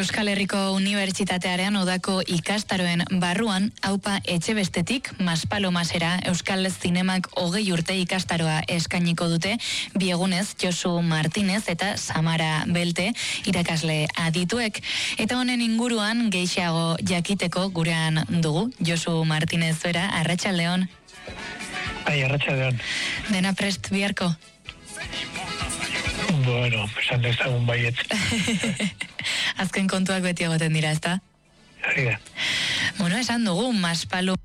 Euskal Herriko Unibertsitatearen udako ikastaroen barruan, Aupa Etxebestetik Maspalomasera Euskal Zinemak 20 urte ikastaroa eskainiko dute, bi egunez Josu Martinez eta Samara Belte irakasle adituek. Eta honen inguruan gehiago jakiteko gurean dugu Josu Martinez bera, arratsaldeon. Bai, arratsaldeon. Dena prest biharko? Bueno, esan dezagun baietz. Azken kontuak beti egoten dira, ezta? Hori da. Bueno, esan dugu, Maspalomas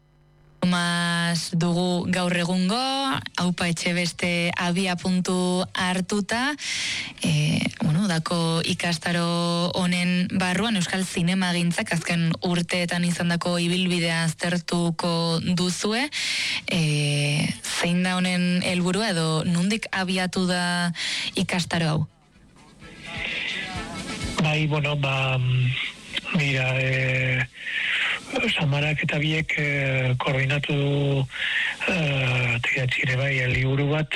dugu gaur egungo, Aupa Etxebeste abia puntu hartuta, dako ikastaro honen barruan Euskal Zinemagintzak azken urteetan izandako ibilbidea aztertuko duzue, zein da honen helburua edo nondik abiatu da ikastaro hau? Bai, mira, Samarak eta biek koordinatu du teatzire bai, liburu bat,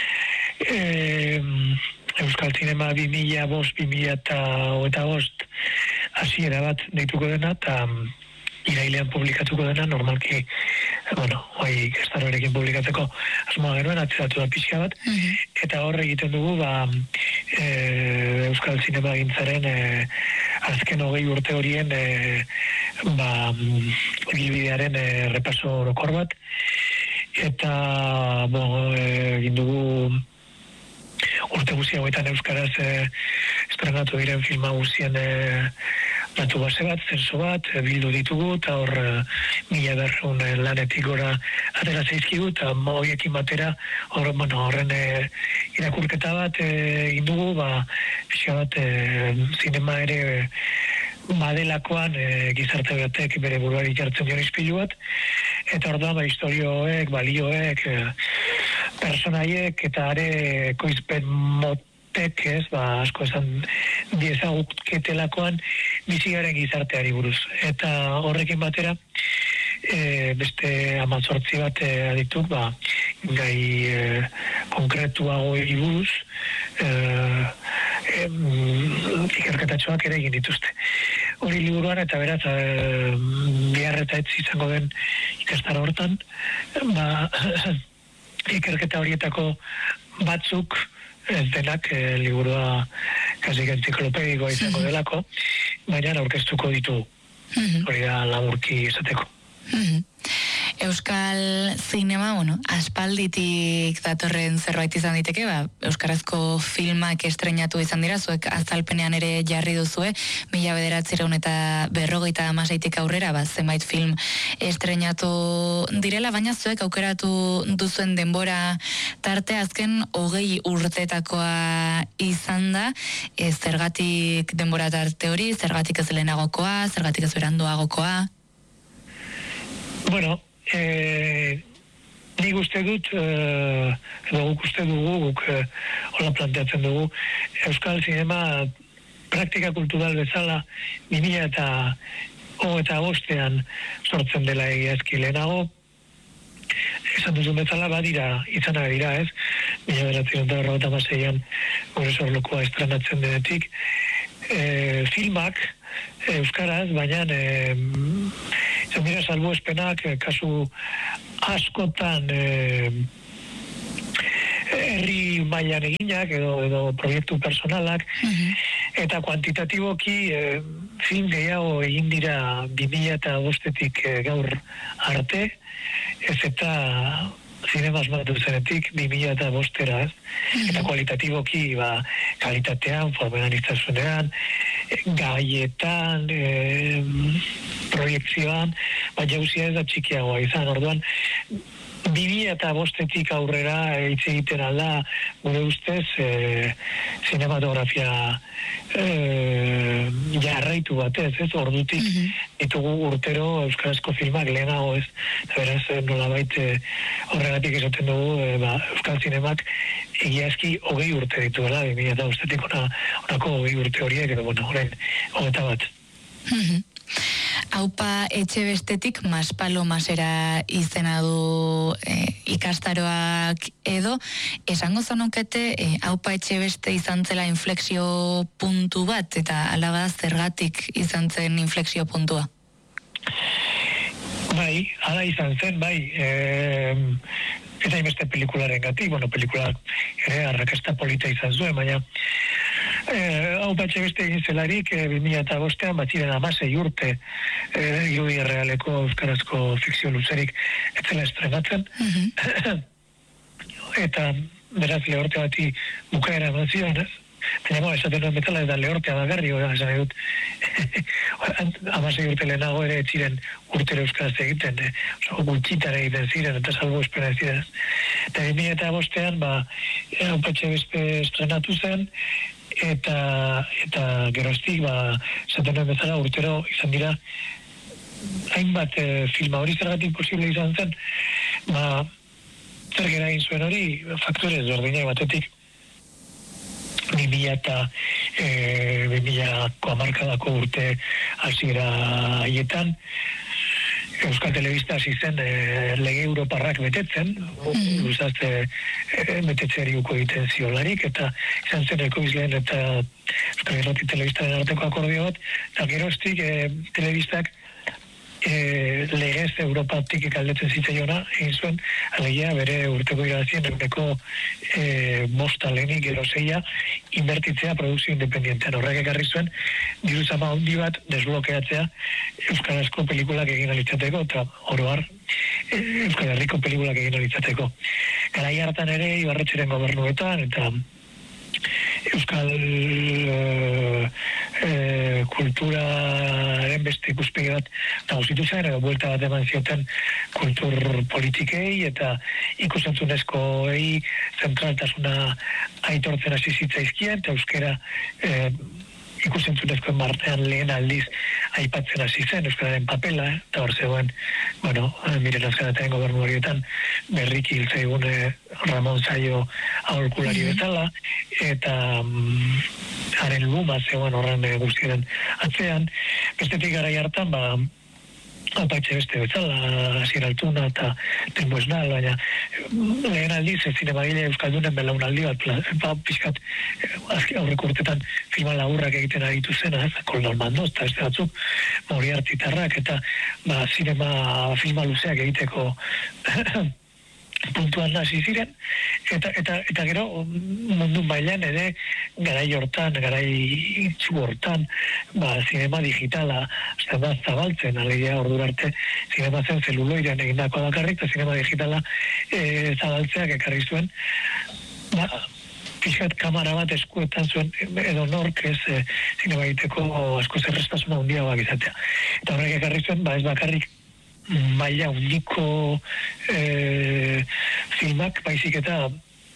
Euskal Zinema 2005-2025 hasiera bat deituko dena, eta irailean publikatuko dena, normalki, ikastaroarekin publikatzeko asmoa genuen, atzeratu da pixka bat, eta horre egiten dugu, Euskal Zinemagintzaren azken 20 urte horien ibilbidearen repaso orokor bat, eta egin dugu urte guzti hauetan euskaraz estrenatu diren filma guztien datu base bat, zenso bat, bildu ditugu, eta hor 1,200 lanetik gora atera zaizkigu, eta horiekin batera horren irakurketa bat egin dugu, pixka bat zinema ere badelakoan gizarte batek bere buruari jartzen dion ispilu bat, eta orduan historioek, balioek, personaiek eta are ekoizpen motek, asko esan diezaguketelakoan bizi garen gizarteari buruz. Eta horrekin batera beste 18 bat adituk, gai konkretuago buruz ikerketatxoak ere egin dituzte. Hori liburuan eta beraz bihar eta etzi izango den ikastaro hortan, ikerketa horietako batzuk, ez denak liburua kasik entziklopedikoa izango delako, baina aurkeztuko ditugu. Hori da laburki esateko. Euskal Zinema, aspalditik datorren zerbait izan diteke, euskarazko filmak estrenatu izan dira, zuek azalpenean ere jarri duzue, 1956 aurrera, zenbait film estrenatu direla, baina zuek aukeratu duzuen denbora tarte azken 20 urtetakoa izan da, zergatik denbora tarte hori, zergatik ez lehenagokoa, zergatik ez beranduagokoa? Nik uste dut, edo guk uste dugu, guk hola planteatzen dugu, Euskal Zinema praktika kultural bezala 2005-an sortzen dela egiazki lehenago, esan duzun bezala izan dira, ez? 1956an gure sorlokoa estrenatzen denetik, filmak euskaraz, baina izan dira salbuespenak kasu askotan herri mailan eginak edo proiektu personalak, eta kuantitatiboki film gehiago egin dira 2005-tik gaur arte, ez eta zinema asmatu zenetik 2005-era, eta kualitatiboki kalitatean, formelaniztasunean, gaietan, proiektzioan, jauzia ez da txikiagoa izan, orduan 2005-tik aurrera hitz egiten alda, gure ustez, zinematografia jarraitu batez, ordutik ditugu urtero euskarazko filmak lehenago, ez, eta beraz nolabait horregatik esaten dugu Euskal Zinemak egiazki 20 urte dituela, 2005-tik honako 20 urte horiek, edo orain 21. Aupa etxe bestetik Maspalomasera izena du ikastaroak edo, esango zanukete aupa etxe beste izan zela inflexio puntu bat, eta alaba zergatik izan zen inflexio puntua? Bai, ala izan zen, bai, eta inbeste pelikularen gatik, pelikulak arrakasta polita izan zuen, baina aupa etxe beste egin zelarik 2005an batziren 16 urte irudi errealeko euskarazko fikzio luzerik etzela estrenatzen. Eta beraz lehorte bati bukaera eman zion, baina esaten duen betala eta lehortea bagarri, esan dut 16 urte lehenago ere etziren urtero euskaraz egiten, gutxitara egiten ziren, eta salbo espera ziren. Eta 2005an aupa etxe beste estrenatu zen, eta geroztik, esaten duen bezala urtero izan dira hainbat filma, hori zergatik posible izan zen, zer gera egin zuen hori, faktore ezberdinak batetik 2000ko hamarkadako urte hasiera haietan, Euskal Telebista hasi zen lege europarrak betetzen, betetzeari uko egiten ziolarik, eta izan zen ekoizleen eta Euskal Irrati Telebistaren arteko akordio bat, eta geroztik telebistak legez Europatik galdetzen zitzaiona egin zuen, alegia bere urteko irabazien eguneko bosta lehenik gero 6 inbertitzea produkzio independientean. Horrek ekarri zuen diru zama handi bat desblokeatzea euskarazko pelikulak egin alitzateko, eta oro har Euskal Herriko pelikulak egin alitzateko. Garai hartan ere Ibarretxeren gobernuetan eta euskal kulturaren beste ikuspegi bat nagusitu zen, edo buelta bat eman zioten kultur politikei eta ikusentzunezkoei zentraltasuna aitortzen hasi zitzaizkien, eta euskera ikusentzunezkoen martean lehen aldiz aipatzen hasi zen euskararen papela, eta hor zegoen, Miren Azkaratean gobernu horietan berriki hil zaigun Ramon Zaio aholkulari bezala, eta haren luma zegoen horren guztiaren atzean. Bestetik garai hartan, aupa etxe beste bezala, Asier Altuna eta Tembo Esnal, baina lehen aldiz zinemagile euskaldunen belaunaldi bat, pixkat aurreko urtetan filma laburrak egiten aritu zena, Koldo Almandoz eta beste batzuk, Moriartitarrak, eta filma luzeak egiteko puntuan hasi ziren, eta gero mundu mailan ere garai hortan, garai itxu hortan, zinema digitala zabaltzen, alegia ordura arte zinema zen zeluloidean egindakoa bakarrik, eta zinema digitala zabaltzeak ekarri zuen, pixkat kamara bat eskuetan zuen edo nork ez zinema egiteko asko zerreztasuna handiagoak izatea. Eta horrek ekarri zuen, ez bakarrik maila handiko filmak, baizik eta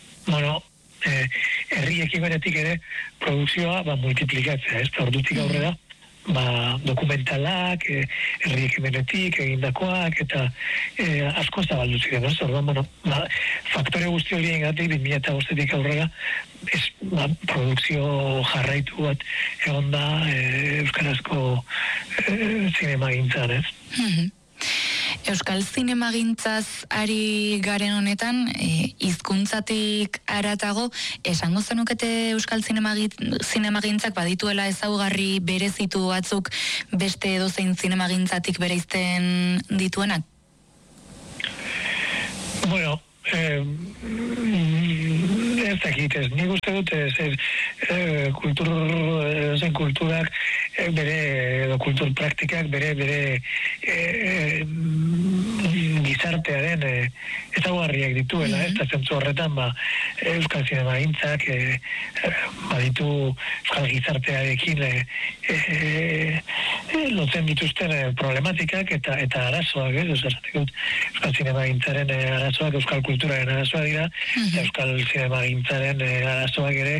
herri ekimenetik ere produkzioa multiplikatzea, ez da ordutik aurrera dokumentalak, herri ekimenetik egindakoak, eta asko zabaldu ziren, ez? Orduan, faktore guzti horien gatik 2005-tik aurrera produkzio jarraitu bat egon da euskarazko zinemagintzan, ez? Euskal zinemagintzaz ari garen honetan, hizkuntzatik haratago, esango zenukete Euskal zinemagintzak badituela ezaugarri berezitu batzuk beste edozein zinemagintzatik bereizten dituenak? Bueno, ez dakit, ez nik uste dut kulturak bere kultur praktikak bere gizartearen ezaugarriak dituela, ez da zentzu horretan Euskal zinemagintzak baditu Euskal gizartearekin lotzen dituzten problematikak eta arazoak, ez? Euskal zinemagintzaren arazoak Euskal kulturaren arazoak dira, eta Euskal zinemagintzaren arazoak ere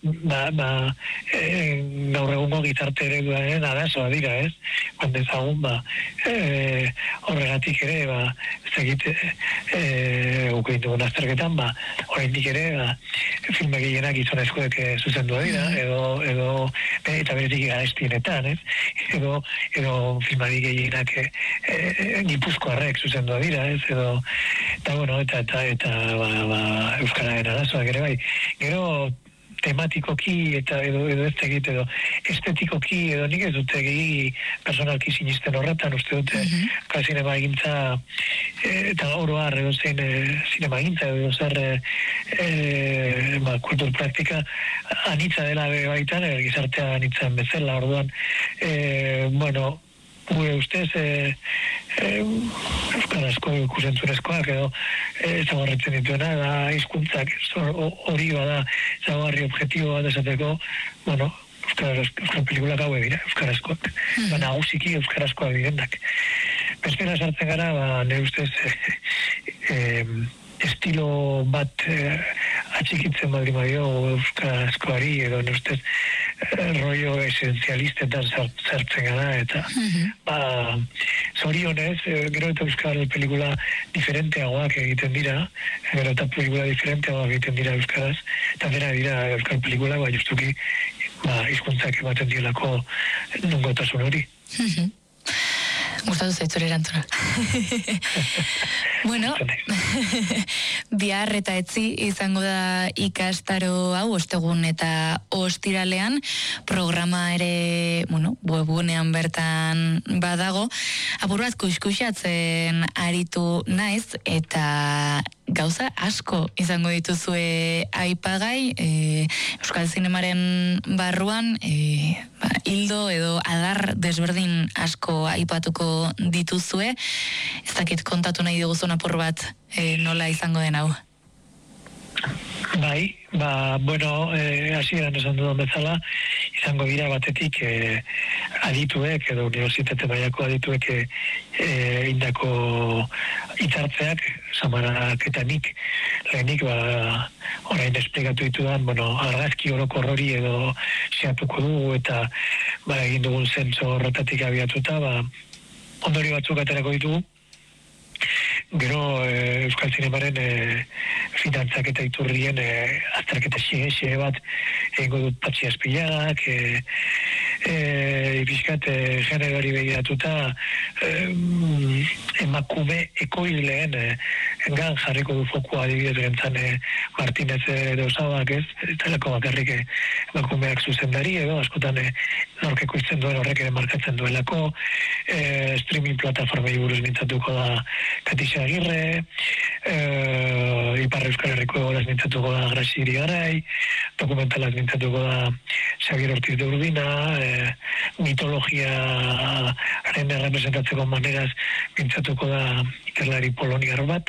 gaur egungo gizarte ereduaren arazoa dira, ez? Ezagun, horregatik ere, ez egite, ukein dugun azterketan, oraindik ere, filme gehienak gizonezkoek zuzendua dira, edo eta beretik garestienetan, ez? Edo filmari gehienak gipuzkoarrek zuzendua dira, ez? Edo, eta bueno, eta euskararen arazoak ere bai. Gero, tematikoki eta edo ez egit edo estetikoki edo nik ez dute gehi personalki sinisten horretan, uste dute zinema egintza eta oroar edo zein zinema egintza edo zer kultur praktika anitza dela baitan, gizartea anitzan bezala, orduan bueno, gure ustez euskarazko ikusentzunezkoak edo zabarretzen dituena da hizkuntzak hori bada zabarri objektibo bat esateko, bueno, euskal pelikulak haue dira, euskarazkoak, nagusiki euskarazkoak direnak. Bestela sartzen gara, nire ustez estilo bat atxikitzen baldin badio euskarazkoari edo nire ustez rollo esenzialistetan sartzen gara eta zorionez, gero eta euskal pelikula diferenteagoak egiten dira, gero eta pelikula diferenteagoak egiten dira euskaraz, eta dena dira euskal pelikula, justuki hizkuntzak ematen dielako nungotasun hori. Gustatu zaitzure erantzuna. Bueno, bihar eta etzi izango da ikastaro hau, ostegun eta ostiralean, programa ere, webgunean bertan badago, apur bat kuskusatzen aritu naiz, eta gauza asko izango dituzue aipagai, Euskal Zinemaren barruan, hildo edo adar desberdin asko aipatuko dituzue, ez dakit kontatu nahi diguzun apur bat nola izango den hau. Bai, bueno, hasieran esan dudan bezala, izango dira batetik adituek edo unibertsitate mailako adituek indako hitzartzeak, Samarak eta nik, lehenik orain esplikatu ditudan, argazki orokor hori edo xeatuko dugu eta egin dugun zentzo horretatik abiatuta, ondori batzuk aterako ditugu. Gero Euskal Zinemaren finantzak eta iturrien azterketa xe bat egingo dut Patxi Azpilagak, pixkat generoari begiratuta emakume ekoizleen engan jarriko du fokua adibidez gentzan Martinez edo Zabak, ez? Teleko bakarrik emakumeak zuzendari edo askotan nork ekoizten duen horrek ere markatzen duelako, streaming plataformei buruz mintzatuko da Katixa Agirre, Ipar Euskal Herriko egoraz mintzatuko da Grasi Irigaray, dokumentalaz mintzatuko da Xabier Ortiz de Urbina, mitologiaren errepresentatzeko maneraz mintzatuko da ikerlari poloniar bat,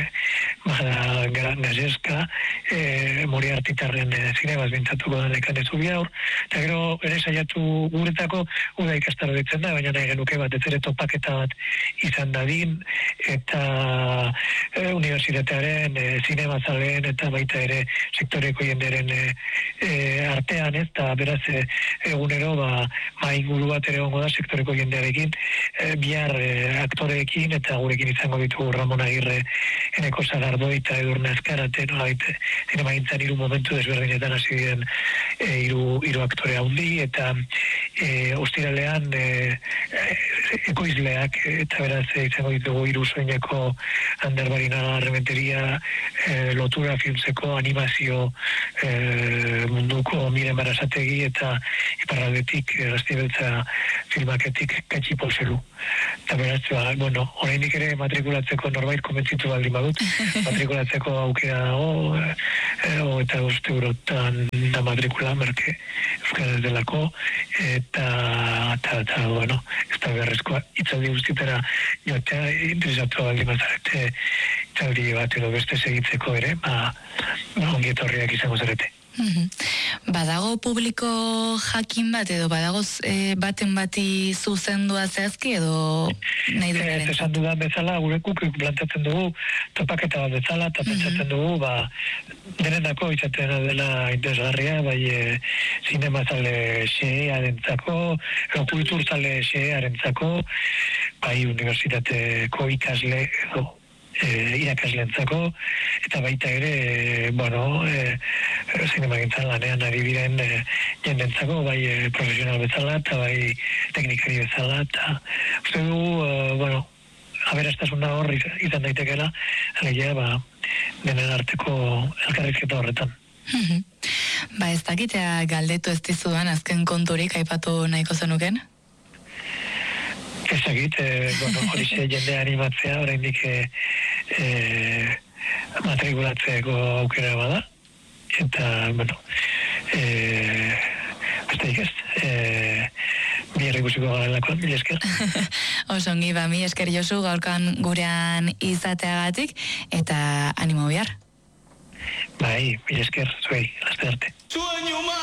Gazeska, Moriartitarren zinebaz mintzatuko da Nekane Zubiaur, eta gero ere saiatu guretako uda ikastaro ditzen da, baina nahi genuke bat ez ere topaketa bat izan dadin, eta unibertsitatearen, zinemazaleen eta baita ere sektoreko jenderen artean, ez, eta beraz egunero inguru bat ere ongo da sektoreko jendearekin, bihar aktoreekin eta gurekin izango ditugu Ramon Agirre, Eneko Sagardoi eta Edurne Azkarate, zinema gintzan hiru momentu desberdinetan hasi diren hiru aktore handi, eta ostiralean ekoizleak, eta beraz izango ditugu hiru soineko Ander Barinaga Rementeria, lotura filmzeko animazio munduko Miren Barasategi eta iparraldetik Gaztibeltza filmaketik Katxi Polselu. Eta beraz, oraindik ere matrikulatzeko norbait konbentzitu baldin badut, matrikulatzeko aukera dago, eta €5 da matrikula, merke euskaraz delako, eta ez da beharrezkoa, itzaldi guztitara joatea, interesatu baldin bazarete, itzaldi bat edo beste segitzeko ere, ongi etorriak izango zarete. Badago publiko jakin bat edo badago baten bati zuzendua zehazki edo nahi duenaren? Esan dudan bezala, gure guk plantatzen dugu topaketa bat bezala, eta pentsatzen dugu denendako izaten dela interesgarria, bai zinemazale xearentzako, kulturzale xearentzako, bai unibertsitateko ikasle edo irakaslentzako, eta baita ere, zinemagintzan lanean ari diren jendentzako, bai profesional bezala, eta bai teknikari bezala, eta uste dugu, aberastasuna hor izan daitekela, alegia, denen arteko elkarrizketa horretan. Ez dakitea galdetu ez dizudan azken konturik aipatu nahiko zenuken? Ez dakit, horixe jende animatzea, oraindik matrikulatzeako aukera bada, eta, besteik ez, bihar ikusiko garelakoan, mila esker. Osongi, mila esker Josu gaurkan gurean izateagatik, eta animo bihar. Bai, mila esker, zuei, laste arte.